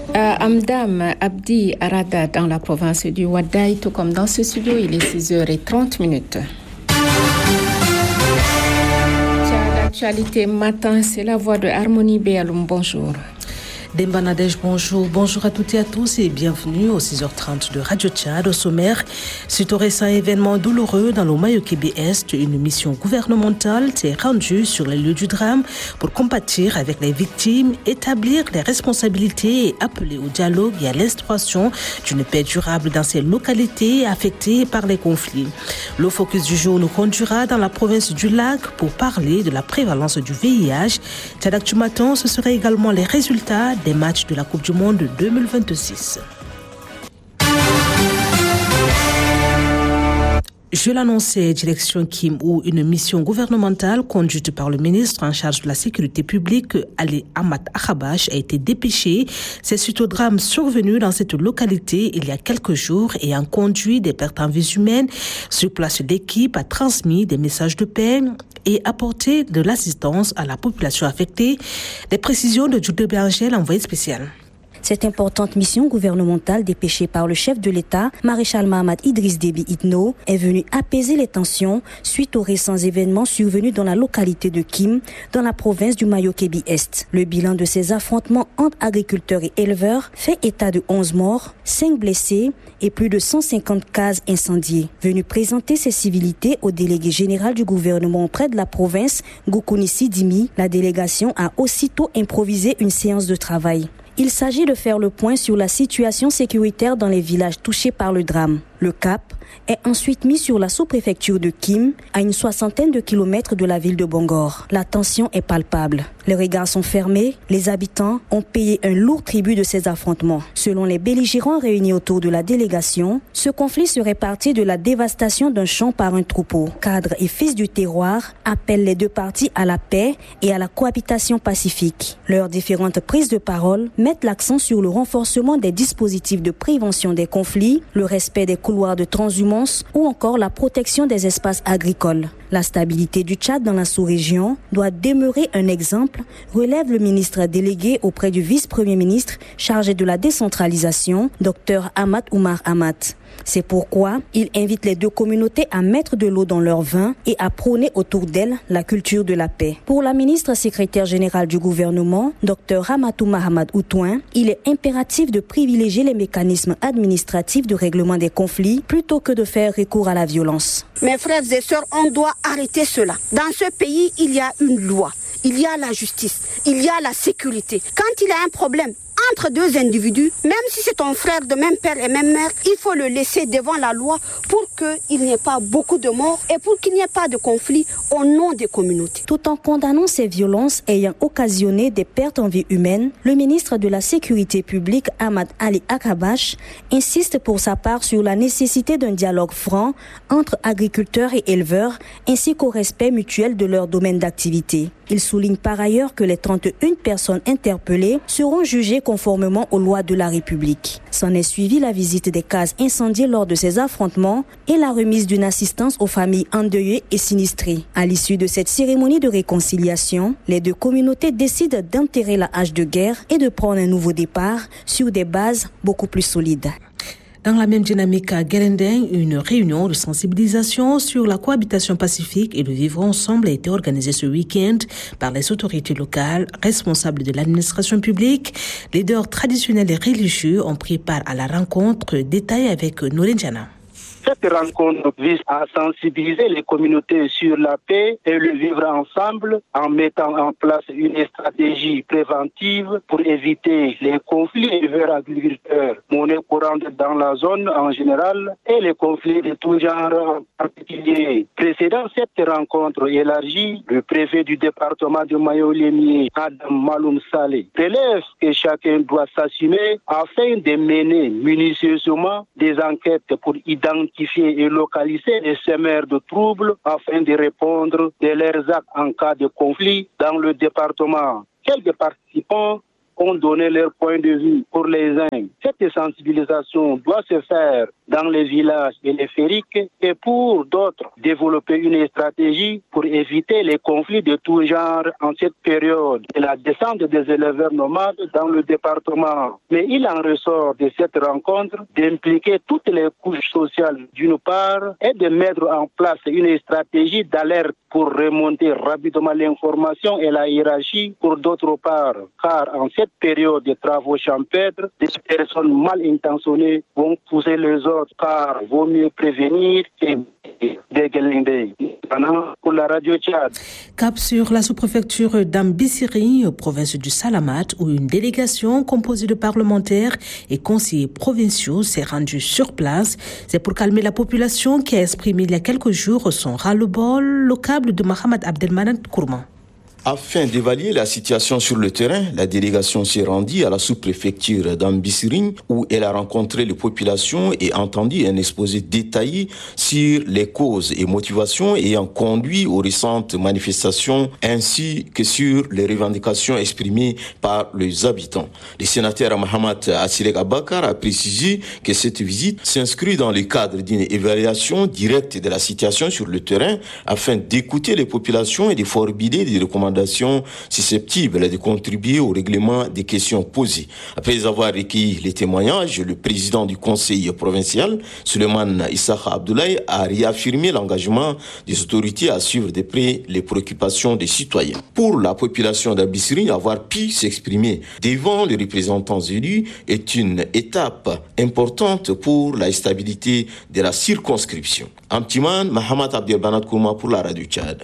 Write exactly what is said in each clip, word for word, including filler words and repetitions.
Euh, Amdam Abdi Arada dans la province du Ouaddaï, tout comme dans ce studio, il est six heures trente minutes. L'actualité matin, c'est la voix de Harmonie Béaloum. Bonjour. Demba Nadej, bonjour. Bonjour à toutes et à tous et bienvenue au six heures trente de Radio Tchad. Au sommaire, suite au récent événement douloureux dans le Mayo-Kébi-Est, une mission gouvernementale s'est rendue sur les lieux du drame pour compatir avec les victimes, établir les responsabilités et appeler au dialogue et à l'instauration d'une paix durable dans ces localités affectées par les conflits. Le focus du jour nous conduira dans la province du Lac pour parler de la prévalence du V I H. Tchad Actu Matin, ce seraient également les résultats des matchs de la Coupe du Monde deux mille vingt-six. Je l'annonçais, direction Kim, où une mission gouvernementale conduite par le ministre en charge de la sécurité publique, Ali Ahmad Akhabash, a été dépêchée. C'est suite au drame survenu dans cette localité il y a quelques jours et a conduit des pertes en vies humaines. Sur place, l'équipe a transmis des messages de paix et apporté de l'assistance à la population affectée. Des précisions de Jude Berger, l'envoyé spécial. Cette importante mission gouvernementale dépêchée par le chef de l'État, Maréchal Mahamad Idriss Déby Itno, est venue apaiser les tensions suite aux récents événements survenus dans la localité de Kim, dans la province du Mayo-Kébi-Est. Le bilan de ces affrontements entre agriculteurs et éleveurs fait état de onze morts, cinq blessés et plus de cent cinquante cases incendiées. Venu présenter ses civilités au délégué général du gouvernement auprès de la province, Goukouni Sidimi, la délégation a aussitôt improvisé une séance de travail. Il s'agit de faire le point sur la situation sécuritaire dans les villages touchés par le drame. Le cap est ensuite mis sur la sous-préfecture de Kim, à une soixantaine de kilomètres de la ville de Bangor. La tension est palpable. Les regards sont fermés, les habitants ont payé un lourd tribut de ces affrontements. Selon les belligérants réunis autour de la délégation, ce conflit serait parti de la dévastation d'un champ par un troupeau. Cadres et fils du terroir appellent les deux parties à la paix et à la cohabitation pacifique. Leurs différentes prises de parole mettent l'accent sur le renforcement des dispositifs de prévention des conflits, le respect des couloirs de transhumance ou encore la protection des espaces agricoles. La stabilité du Tchad dans la sous-région doit demeurer un exemple, relève le ministre délégué auprès du vice-premier ministre chargé de la décentralisation, Dr Ahmad Oumar Ahmad. C'est pourquoi il invite les deux communautés à mettre de l'eau dans leur vin et à prôner autour d'elles la culture de la paix. Pour la ministre secrétaire générale du gouvernement, Dr Ramatou Mahamad Outouin, il est impératif de privilégier les mécanismes administratifs de règlement des conflits plutôt que de faire recours à la violence. Mes frères et sœurs, on doit arrêter cela. Dans ce pays, il y a une loi, il y a la justice, il y a la sécurité. Quand il y a un problème entre deux individus, même si c'est ton frère de même père et même mère, il faut le laisser devant la loi pour qu'il n'y ait pas beaucoup de morts et pour qu'il n'y ait pas de conflit au nom des communautés. Tout en condamnant ces violences ayant occasionné des pertes en vie humaine, le ministre de la Sécurité publique, Ahmad Ali Akhabash, insiste pour sa part sur la nécessité d'un dialogue franc entre agriculteurs et éleveurs ainsi qu'au respect mutuel de leur domaine d'activité. Il souligne par ailleurs que les trente et une personnes interpellées seront jugées conformément aux lois de la République. S'en est suivi la visite des cases incendiées lors de ces affrontements et la remise d'une assistance aux familles endeuillées et sinistrées. À l'issue de cette cérémonie de réconciliation, les deux communautés décident d'enterrer la hache de guerre et de prendre un nouveau départ sur des bases beaucoup plus solides. Dans la même dynamique à Guelendeng, une réunion de sensibilisation sur la cohabitation pacifique et le vivre ensemble a été organisée ce week-end par les autorités locales, responsables de l'administration publique. Leaders traditionnels et religieux ont pris part à la rencontre. Détail avec Nourine Jana. Cette rencontre vise à sensibiliser les communautés sur la paix et le vivre ensemble en mettant en place une stratégie préventive pour éviter les conflits éleveurs-agriculteurs, monnaie courante dans la zone en général et les conflits de tout genre en particulier. Précédant cette rencontre élargie, le préfet du département de Mayo-Lémié, Adam Maloum Saleh, relève que chacun doit s'assumer afin de mener minutieusement des enquêtes pour identifier et localiser les semeurs de troubles afin de répondre de leurs actes en cas de conflit dans le département. Quelques participants ont donné leur point de vue. Pour les uns, cette sensibilisation doit se faire dans les villages périphériques et pour d'autres, développer une stratégie pour éviter les conflits de tout genre en cette période et la descente des éleveurs nomades dans le département. Mais il en ressort de cette rencontre d'impliquer toutes les couches sociales d'une part et de mettre en place une stratégie d'alerte pour remonter rapidement l'information et la hiérarchie pour d'autre part. Car en cette période de travaux champêtres, des personnes mal intentionnées vont pousser les autres, car vaut mieux prévenir et dégueuler. Pour la radio Tchad. Cap sur la sous-préfecture d'Ambissiri, province du Salamat, où une délégation composée de parlementaires et conseillers provinciaux s'est rendue sur place. C'est pour calmer la population qui a exprimé il y a quelques jours son ras-le-bol, le câble de Mohamed Abdelmanat Kourman. Afin d'évaluer la situation sur le terrain, la délégation s'est rendue à la sous-préfecture d'Ambissiri où elle a rencontré les populations et entendu un exposé détaillé sur les causes et motivations ayant conduit aux récentes manifestations ainsi que sur les revendications exprimées par les habitants. Le sénateur Mohamed Assirek Abakar a précisé que cette visite s'inscrit dans le cadre d'une évaluation directe de la situation sur le terrain afin d'écouter les populations et de formuler des recommandations susceptibles de contribuer au règlement des questions posées. Après avoir recueilli les témoignages, le président du conseil provincial, Suleiman Issakha Abdoulaye, a réaffirmé l'engagement des autorités à suivre de près les préoccupations des citoyens. Pour la population d'Ambissiri, avoir pu s'exprimer devant les représentants élus est une étape importante pour la stabilité de la circonscription. Amtiman, Mohamed Abdelmanat Kourma pour la radio Tchad.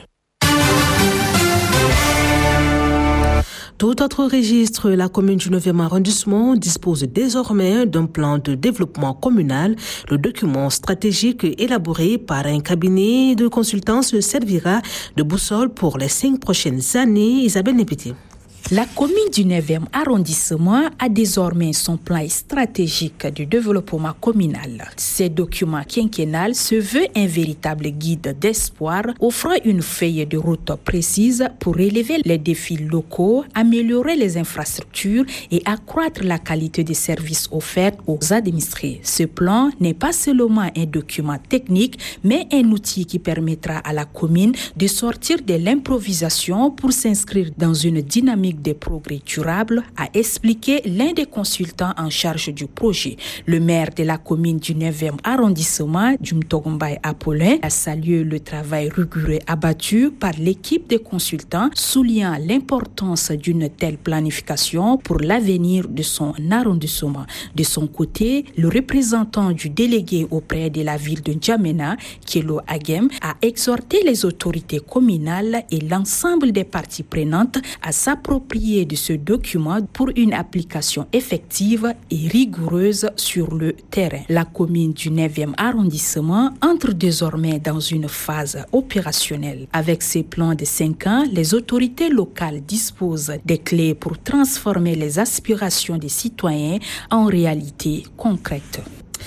Tout autre registre, la commune du neuvième arrondissement dispose désormais d'un plan de développement communal. Le document stratégique élaboré par un cabinet de consultance servira de boussole pour les cinq prochaines années. Isabelle Nepiti. La commune du neuvième arrondissement a désormais son plan stratégique du développement communal. Ce document quinquennal se veut un véritable guide d'espoir offrant une feuille de route précise pour relever les défis locaux, améliorer les infrastructures et accroître la qualité des services offerts aux administrés. Ce plan n'est pas seulement un document technique, mais un outil qui permettra à la commune de sortir de l'improvisation pour s'inscrire dans une dynamique des progrès durables, a expliqué l'un des consultants en charge du projet. Le maire de la commune du neuvième arrondissement, Jumtogombay Apollin, a salué le travail rigoureux abattu par l'équipe de consultants, soulignant l'importance d'une telle planification pour l'avenir de son arrondissement. De son côté, le représentant du délégué auprès de la ville de N'Djamena, Kelo Agem, a exhorté les autorités communales et l'ensemble des parties prenantes à s'approprier de ce document pour une application effective et rigoureuse sur le terrain. La commune du neuvième arrondissement entre désormais dans une phase opérationnelle. Avec ces plans de cinq ans, les autorités locales disposent des clés pour transformer les aspirations des citoyens en réalité concrète.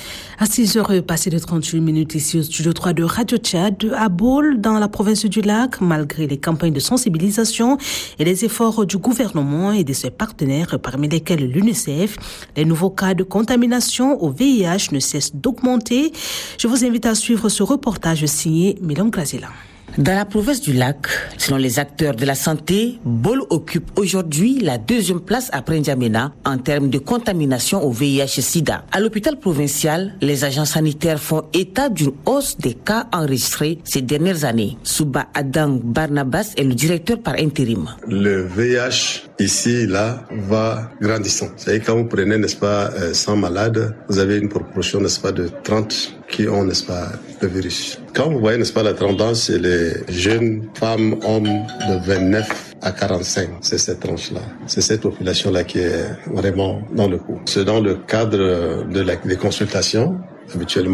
À six heures passées de trente-huit minutes ici au studio trois de Radio Tchad, à Baol, dans la province du Lac, malgré les campagnes de sensibilisation et les efforts du gouvernement et de ses partenaires, parmi lesquels l'UNICEF, les nouveaux cas de contamination au V I H ne cessent d'augmenter. Je vous invite à suivre ce reportage signé Milan Grazila. Dans la province du Lac, selon les acteurs de la santé, Baol occupe aujourd'hui la deuxième place après N'Djamena en termes de contamination au V I H-Sida. À l'hôpital provincial, les agents sanitaires font état d'une hausse des cas enregistrés ces dernières années. Souba Adang Barnabas est le directeur par intérim. Le V I H ici, là, va grandissant. C'est-à-dire quand vous prenez, n'est-ce pas, cent malades, vous avez une proportion, n'est-ce pas, de trente qui ont, n'est-ce pas, le virus. Quand vous voyez, n'est-ce pas, la tendance, c'est les jeunes femmes, hommes de vingt-neuf à quarante-cinq. C'est cette tranche-là. C'est cette population-là qui est vraiment dans le coup. C'est dans le cadre de la, des consultations, habituellement,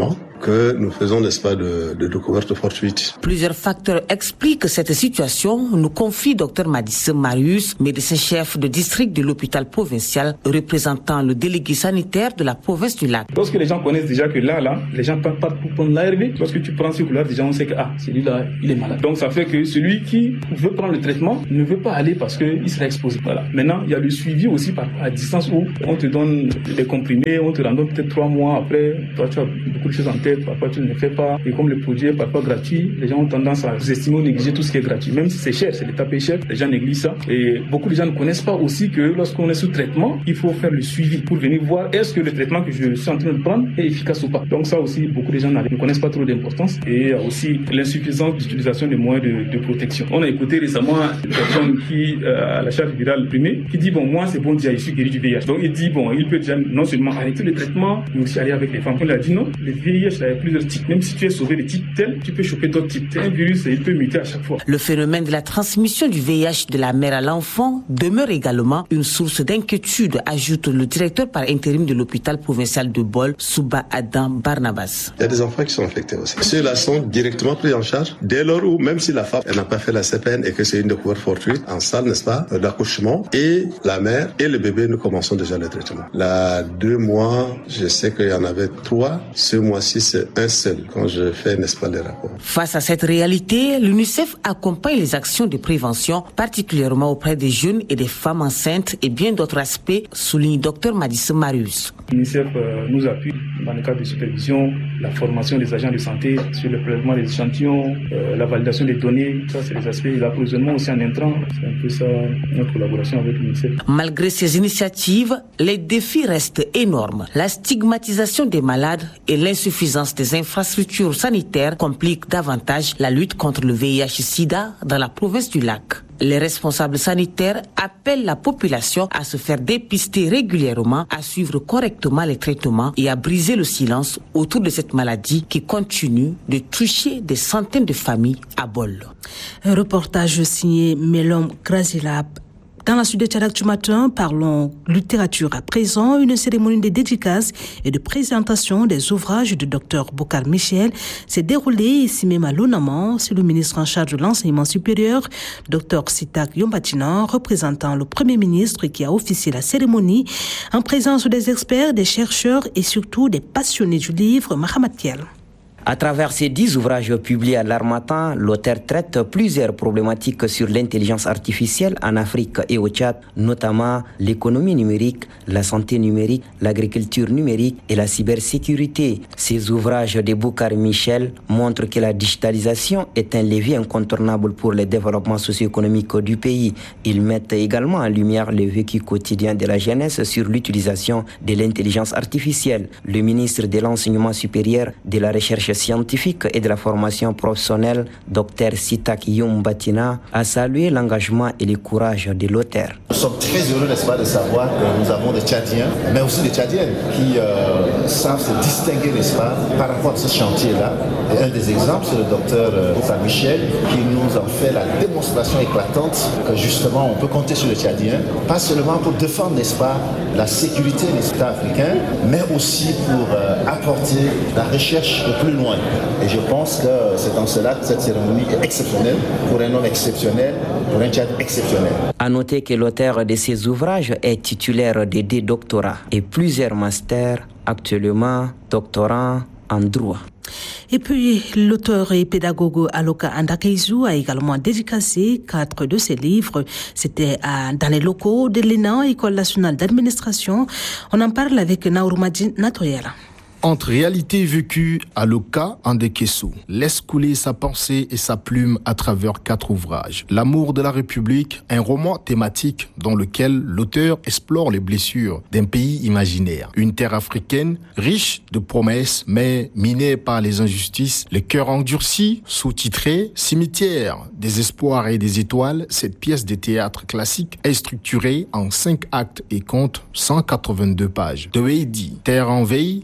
que nous faisons, n'est-ce pas, de, de découvertes fortuites. Plusieurs facteurs expliquent cette situation, nous confie Dr Madisse Marius, médecin-chef de district de l'hôpital provincial, représentant le délégué sanitaire de la province du Lac. Lorsque les gens connaissent déjà que là, là, les gens partent pour prendre l'A R V, lorsque tu prends ce couloir, déjà on sait que ah, celui-là, il est malade. Donc ça fait que celui qui veut prendre le traitement ne veut pas aller parce qu'il sera exposé. Voilà. Maintenant, il y a le suivi aussi par, à distance où on te donne des comprimés, on te rend peut-être trois mois après, toi tu as beaucoup de choses en tête, parfois tu ne le fais pas, et comme le produit est parfois gratuit, les gens ont tendance à sous-estimer ou négliger tout ce qui est gratuit. Même si c'est cher, c'est l'État paye cher, les gens négligent ça. Et beaucoup de gens ne connaissent pas aussi que lorsqu'on est sous traitement, il faut faire le suivi pour venir voir est-ce que le traitement que je suis en train de prendre est efficace ou pas. Donc ça aussi, beaucoup de gens ne connaissent pas trop d'importance. Et il y a aussi l'insuffisance d'utilisation des moyens de, de protection. On a écouté récemment une personne qui euh, a la charge virale primée, qui dit bon, moi c'est bon déjà, je suis guéri du V I H. Donc il dit bon, il peut déjà non seulement arrêter le traitement, mais aussi aller avec les femmes. On lui a dit non, le V I H, là, il y a plusieurs types. Même si tu es sauvé de type tel, tu peux choper d'autres types. C'est un virus et il peut muter à chaque fois. Le phénomène de la transmission du V I H de la mère à l'enfant demeure également une source d'inquiétude, ajoute le directeur par intérim de l'hôpital provincial de Bol, Souba Adam Barnabas. Il y a des enfants qui sont infectés aussi. Ceux-là sont directement pris en charge dès lors où, même si la femme elle n'a pas fait la C P N et que c'est une découverte fortuite, en salle, n'est-ce pas, d'accouchement, et la mère et le bébé, nous commençons déjà le traitement. Là, deux mois, je sais qu'il y en avait trois. Ce mois-ci, c'est un seul quand je fais, n'est-ce pas, les rapports. Face à cette réalité, l'UNICEF accompagne les actions de prévention, particulièrement auprès des jeunes et des femmes enceintes et bien d'autres aspects, souligne Dr Madisse Marius. L'UNICEF euh, nous appuie dans le cadre de supervision, la formation des agents de santé sur le prélèvement des échantillons, euh, la validation des données, ça c'est les aspects, l'approvisionnement aussi en intrants, c'est un peu ça notre collaboration avec l'UNICEF. Malgré ces initiatives, les défis restent énormes. La stigmatisation des malades et l'insuffisance des infrastructures sanitaires compliquent davantage la lutte contre le V I H-Sida dans la province du Lac. Les responsables sanitaires appellent la population à se faire dépister régulièrement, à suivre correctement les traitements et à briser le silence autour de cette maladie qui continue de toucher des centaines de familles à Bol. Un reportage signé Melom Grazilab. Dans la Sud de Tchad du matin, parlons littérature. À présent, une cérémonie de dédicace et de présentation des ouvrages du docteur Bokar Michel s'est déroulée ici même à Lonaman. C'est le ministre en charge de l'enseignement supérieur, docteur Sitak Yombatina, représentant le Premier ministre qui a officié la cérémonie en présence des experts, des chercheurs et surtout des passionnés du livre, Mahamat Kiel. À travers ces dix ouvrages publiés à l'Harmattan, l'auteur traite plusieurs problématiques sur l'intelligence artificielle en Afrique et au Tchad, notamment l'économie numérique, la santé numérique, l'agriculture numérique et la cybersécurité. Ces ouvrages de Bokar Michel montrent que la digitalisation est un levier incontournable pour le développement socio-économique du pays. Ils mettent également en lumière le vécu quotidien de la jeunesse sur l'utilisation de l'intelligence artificielle. Le ministre de l'Enseignement supérieur, de la Recherche scientifique et de la formation professionnelle, docteur Sitak Yombatina, a salué l'engagement et le courage de l'auteur. Nous sommes très heureux, n'est-ce pas, de savoir que nous avons des Tchadiens, mais aussi des Tchadiennes qui euh, savent se distinguer, n'est-ce pas, par rapport à ce chantier-là. Et un des exemples, c'est le docteur Bokar Michel, qui nous en fait la démonstration éclatante que justement on peut compter sur les Tchadiens, pas seulement pour défendre, n'est-ce pas, la sécurité des États africains, mais aussi pour euh, apporter la recherche de plus loin. Et je pense que c'est en cela que cette cérémonie est exceptionnelle, pour un homme exceptionnel, pour un Tchad exceptionnel. À noter que l'auteur de ces ouvrages est titulaire de deux doctorats et plusieurs masters, actuellement doctorant en droit. Et puis, l'auteur et pédagogue Aloka Andakeizu a également dédicacé quatre de ses livres. C'était à, dans les locaux de l'E N A, École nationale d'administration. On en parle avec Naourmadine Natoyala. Entre réalité vécue, Aloka Andakeizu laisse couler sa pensée et sa plume à travers quatre ouvrages. L'amour de la République, un roman thématique dans lequel l'auteur explore les blessures d'un pays imaginaire. Une terre africaine riche de promesses mais minée par les injustices. Le cœur endurci, sous-titré Cimetière des espoirs et des étoiles. Cette pièce de théâtre classique est structurée en cinq actes et compte cent quatre-vingt-deux pages. De Heidi, Terre en veille, Voix du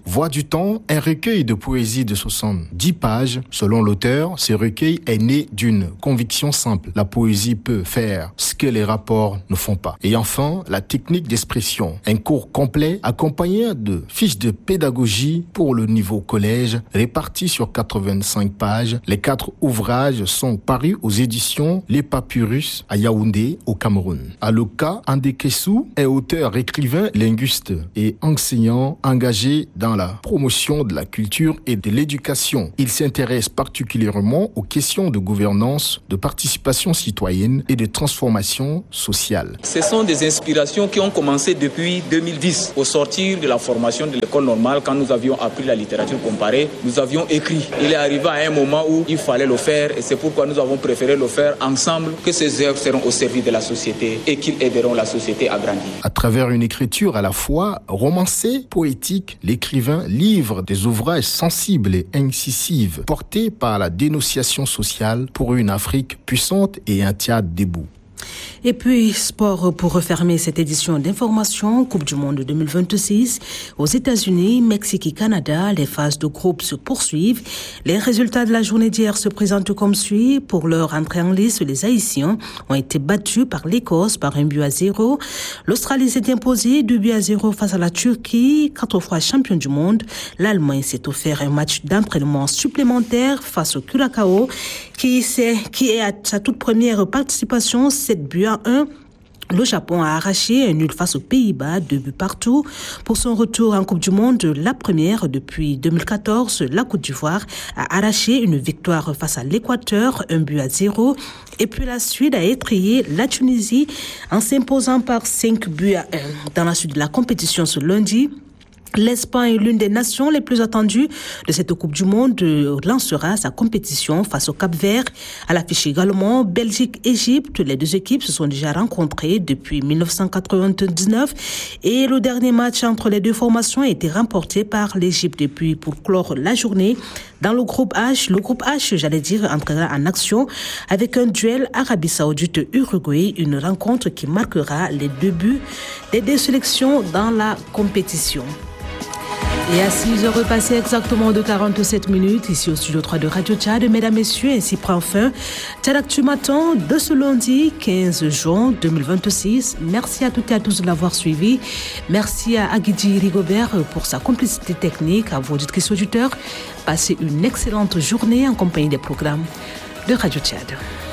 écoutons un recueil de poésie de soixante-dix pages. Selon l'auteur, ce recueil est né d'une conviction simple. La poésie peut faire ce que les rapports ne font pas. Et enfin, la technique d'expression. Un cours complet accompagné de fiches de pédagogie pour le niveau collège réparties sur quatre-vingt-cinq pages. Les quatre ouvrages sont parus aux éditions Les Papyrus à Yaoundé, au Cameroun. Aloka Andekessou est auteur, écrivain, linguiste et enseignant engagé dans la promotion de la culture et de l'éducation. Il s'intéresse particulièrement aux questions de gouvernance, de participation citoyenne et de transformation sociale. Ce sont des inspirations qui ont commencé depuis deux mille dix. Au sortir de la formation de l'école normale, quand nous avions appris la littérature comparée, nous avions écrit. Il est arrivé à un moment où il fallait le faire et c'est pourquoi nous avons préféré le faire ensemble, que ces œuvres seront au service de la société et qu'ils aideront la société à grandir. À travers une écriture à la fois romancée, poétique, l'écrivain livre des ouvrages sensibles et incisifs portés par la dénonciation sociale pour une Afrique puissante et un Tchad debout. Et puis, sport pour refermer cette édition d'information, Coupe du Monde deux mille vingt-six. Aux États-Unis, Mexique et Canada, les phases de groupe se poursuivent. Les résultats de la journée d'hier se présentent comme suit. Pour leur entrée en lice, les Haïtiens ont été battus par l'Écosse par un but à zéro. L'Australie s'est imposée deux buts à zéro face à la Turquie, quatre fois champion du monde. L'Allemagne s'est offert un match d'entraînement supplémentaire face au Curacao, qui, qui est à sa toute première participation, sept buts à un. Le Japon a arraché un nul face aux Pays-Bas, deux buts partout. Pour son retour en Coupe du Monde, la première depuis deux mille quatorze, la Côte d'Ivoire a arraché une victoire face à l'Équateur, un but à zéro. Et puis la Suède a étrillé la Tunisie en s'imposant par cinq buts à un. Dans la suite de la compétition ce lundi, l'Espagne, l'une des nations les plus attendues de cette Coupe du Monde, lancera sa compétition face au Cap-Vert. À l'affiche également, Belgique-Égypte. Les deux équipes se sont déjà rencontrées depuis dix-neuf cent quatre-vingt-dix-neuf et le dernier match entre les deux formations a été remporté par l'Égypte. Et puis, pour clore la journée, dans le groupe H, le groupe H, j'allais dire, entrera en action avec un duel Arabie Saoudite-Uruguay, une rencontre qui marquera les débuts des deux sélections dans la compétition. Et à six heures passées exactement de quarante-sept minutes, ici au studio trois de Radio Tchad, mesdames, messieurs, ainsi prend fin Tchad Actu Matin de ce lundi quinze juin deux mille vingt-six. Merci à toutes et à tous de l'avoir suivi. Merci à Aguidi Rigobert pour sa complicité technique, à vos auditrices auditeurs. Passez une excellente journée en compagnie des programmes de Radio Tchad.